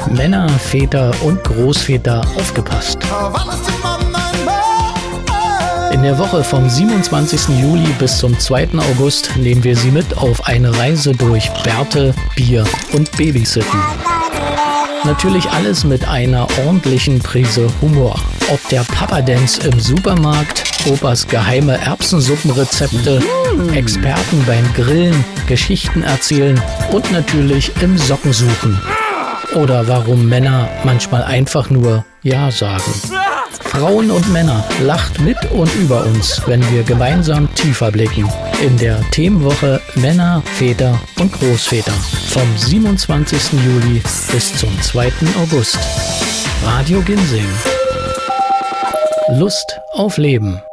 Männer, Väter und Großväter, aufgepasst. In der Woche vom 27. Juli bis zum 2. August nehmen wir Sie mit auf eine Reise durch Bärte, Bier und Babysitten. Natürlich alles mit einer ordentlichen Prise Humor. Ob der Papa-Dance im Supermarkt, Opas geheime Erbsensuppenrezepte, Experten beim Grillen, Geschichten erzählen und natürlich im Sockensuchen. Oder warum Männer manchmal einfach nur Ja sagen. Frauen und Männer, lacht mit und über uns, wenn wir gemeinsam tiefer blicken. In der Themenwoche Männer, Väter und Großväter. Vom 27. Juli bis zum 2. August. Radio Ginsing. Lust auf Leben.